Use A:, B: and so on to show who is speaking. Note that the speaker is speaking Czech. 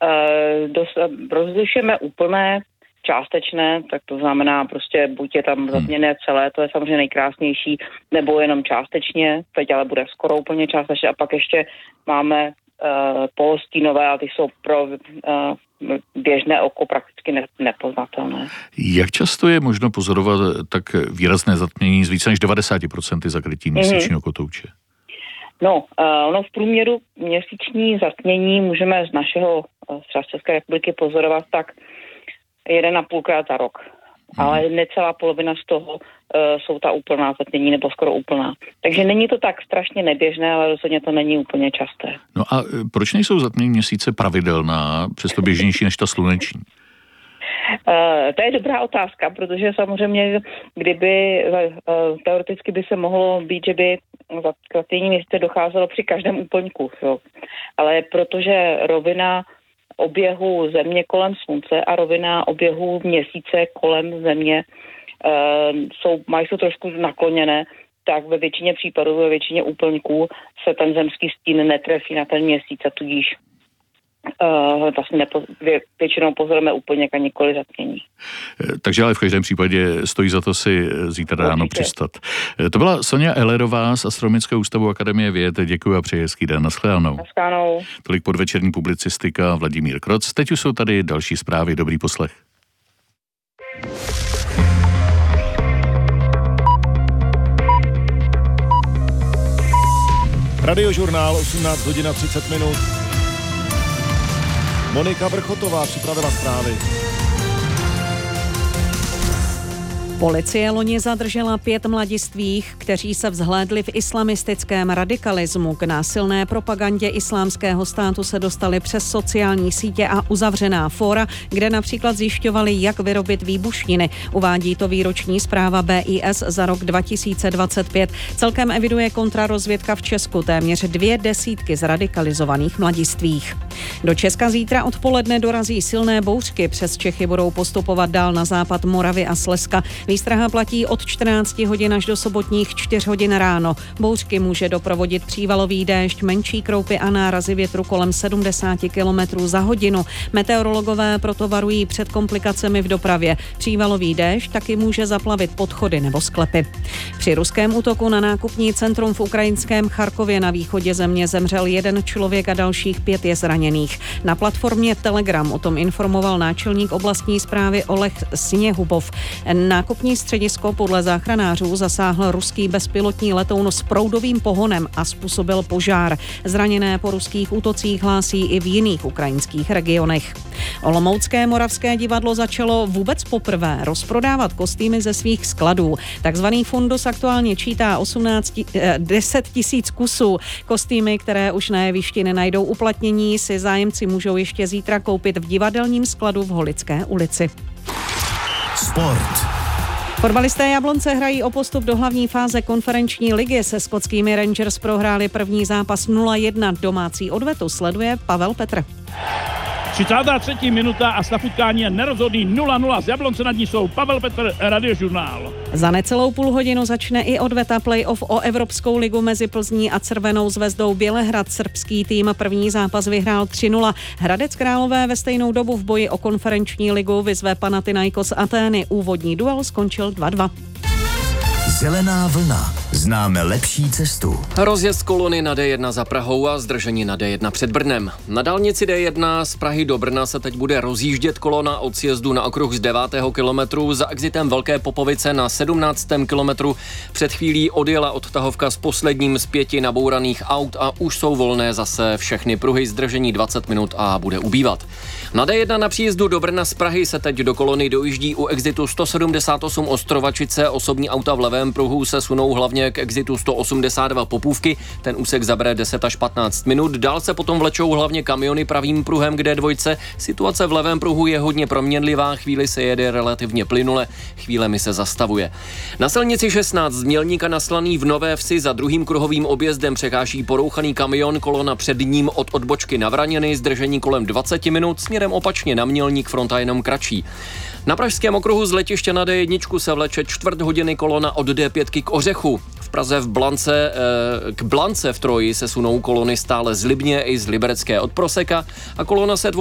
A: Rozlišujeme úplné, částečné, tak to znamená prostě buď je tam zatměné celé, to je samozřejmě nejkrásnější, nebo jenom částečně, teď ale bude skoro úplně částečně a pak ještě máme polostínové a ty jsou pro běžné oko prakticky nepoznatelné.
B: Jak často je možno pozorovat tak výrazné zatmění z více než 90% zakrytí měsíčního kotouče?
A: No, ono v průměru měsíční zatmění můžeme z našeho z České republiky pozorovat tak 1,5krát za rok. Ale necelá polovina z toho jsou ta úplná zatmění nebo skoro úplná. Takže není to tak strašně neběžné, ale rozhodně to není úplně časté.
B: No a proč nejsou zatmění měsíce pravidelná, přesto běžnější než ta sluneční?
A: To je dobrá otázka, protože samozřejmě, kdyby teoreticky by se mohlo být, že by zatmění měsíce docházelo při každém úplňku. Jo. Ale protože rovina oběhu Země kolem Slunce a rovina oběhu Měsíce kolem Země jsou trošku nakloněné, tak ve většině případů, ve většině úplňků se ten zemský stín netrefí na ten Měsíc a tudíž vlastně většinou pozorujeme úplněk a nikoli zatmění.
B: Takže ale v každém případě stojí za to si zítra ráno přistat. To byla Sonja Ellerová z Astronomického ústavu Akademie věd. Děkuji a přeji hezký den. Naschledanou. Tolik podvečerní publicistika Vladimír Kroc. Teď už jsou tady další zprávy. Dobrý poslech.
C: Radiožurnál 18:30. Monika Vrchotová připravila zprávy.
D: Policie loni zadržela 5 mladistvých, kteří se vzhlédli v islamistickém radikalismu. K násilné propagandě Islámského státu se dostali přes sociální sítě a uzavřená fóra, kde například zjišťovali, jak vyrobit výbušniny. Uvádí to výroční zpráva BIS za rok 2025. Celkem eviduje kontrarozvědka v Česku téměř 20 zradikalizovaných mladistvých. Do Česka zítra odpoledne dorazí silné bouřky. Přes Čechy budou postupovat dál na západ Moravy a Slezska. Výstraha platí od 14 hodin až do sobotních 4 hodin ráno. Bouřky může doprovodit přívalový déšť, menší kroupy a nárazy větru kolem 70 km za hodinu. Meteorologové proto varují před komplikacemi v dopravě. Přívalový déšť taky může zaplavit podchody nebo sklepy. Při ruském útoku na nákupní centrum v ukrajinském Charkově na východě země zemřel 1 člověk a dalších 5 je zraněných. Na platformě Telegram o tom informoval náčelník oblastní správy Oleg Sněhubov. Nákupní středisko podle záchranářů zasáhl ruský bezpilotní letoun s proudovým pohonem a způsobil požár. Zraněné po ruských útocích hlásí i v jiných ukrajinských regionech. Olomoucké Moravské divadlo začalo vůbec poprvé rozprodávat kostýmy ze svých skladů. Takzvaný fundus aktuálně čítá 10 000 kusů. Kostýmy, které už na jevišti nenajdou uplatnění, si zájemci můžou ještě zítra koupit v divadelním skladu v Holické ulici.
E: Sport.
D: Fotbalisté Jablonce hrají o postup do hlavní fáze konferenční ligy. Se skotskými Rangers prohráli první zápas 0-1. Domácí odvetu sleduje Pavel Petr.
F: 33. minuta a stav utkání je nerozhodný 0-0. Z Jablonce nad ní jsou Pavel Petr, Radiožurnál.
D: Za necelou půl hodinu začne i odveta playoff o Evropskou ligu mezi Plzní a Crvenou Zvezdou Bělehrad. Srbský tým první zápas vyhrál 3-0. Hradec Králové ve stejnou dobu v boji o konferenční ligu vyzve Panathinaikos Atény. Úvodní duel skončil 2-2.
E: Zelená vlna. Známe lepší cestu.
G: Rozjezd kolony na D1 za Prahou a zdržení na D1 před Brnem. Na dálnici D1 z Prahy do Brna se teď bude rozjíždět kolona od sjezdu na okruh z 9. kilometru za exitem Velké Popovice na 17. kilometru. Před chvílí odjela odtahovka s posledním z 5 nabouraných aut a už jsou volné zase všechny pruhy. Zdržení 20 minut a bude ubývat. Na D1 na příjezdu do Brna z Prahy se teď do kolony dojíždí u exitu 178 Ostrovačice. Osobní auta v levém pruhu se sunou hlavně k exitu 182 Popůvky. Ten úsek zabere 10 až 15 minut. Dál se potom vlečou hlavně kamiony pravým pruhem k D2. Situace v levém pruhu je hodně proměnlivá, chvíli se jede relativně plynule, chvílemi se zastavuje. Na silnici 16 z Mělníka na Slaný v Nové Vsi za druhým kruhovým objezdem překáží porouchaný kamion, kolona před ním od odbočky na Vraněny, zdržení kolem 20 minut, směrem opačně na Mělník fronta jenom kratší. Na pražském okruhu z letiště na D1 se vleče čtvrt hodiny kolona od D5 k Ořechu. V Praze k Blance v Troji se sunou kolony stále z Libně i z Liberecké od Proseka a kolona se